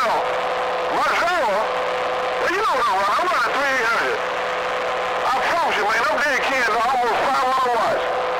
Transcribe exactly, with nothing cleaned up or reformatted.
Now, Marcelo, well, you know how I run. I'm running three eight hundred. I promise you, man, them dead kids are almost five hundred watts.